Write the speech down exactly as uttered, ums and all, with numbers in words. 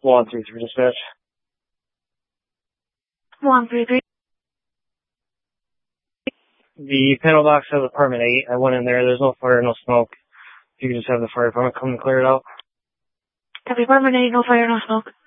One, three, three, dispatch. One, three, three. The panel box has apartment eight. I went in there. There's no fire, no smoke. You can just have the fire department come and clear it out. Copy, apartment eight, no fire, no smoke.